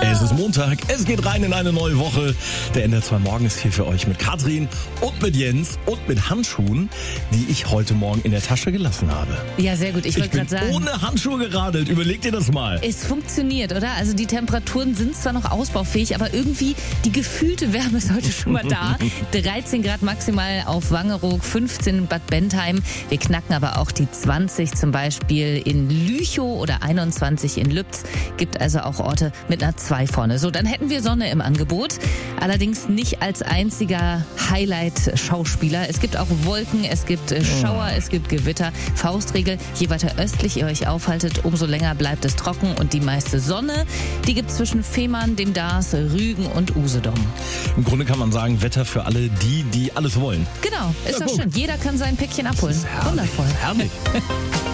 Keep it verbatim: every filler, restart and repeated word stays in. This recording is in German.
Es ist Montag, es geht rein in eine neue Woche. Der N D R zwei Morgen ist hier für euch mit Katrin und mit Jens und mit Handschuhen, die ich heute Morgen in der Tasche gelassen habe. Ja, sehr gut. Ich Ich wollte bin gerade sagen, ohne Handschuhe geradelt. Überleg dir das mal. es funktioniert, oder? Also die Temperaturen sind zwar noch ausbaufähig, aber irgendwie die gefühlte Wärme ist heute schon mal da. dreizehn Grad maximal auf Wangeroog, fünfzehn in Bad Bentheim. Wir knacken aber auch die zwanzig, zum Beispiel in Lüchow oder einundzwanzig in Lübz. Gibt also auch Orte mit einer zwei vorne. So, dann hätten wir Sonne im Angebot. Allerdings nicht als einziger Highlight-Schauspieler. Es gibt auch Wolken, es gibt äh, Schauer, es gibt Gewitter. Faustregel, je weiter östlich ihr euch aufhaltet, umso länger bleibt es trocken und die meiste Sonne, die gibt es zwischen Fehmarn, dem Darß, Rügen und Usedom. Im Grunde kann man sagen, Wetter für alle die, die alles wollen. Genau, ist Ja, doch guck. schön. Jeder kann sein Päckchen abholen. Herrlich. Wundervoll. Herrlich.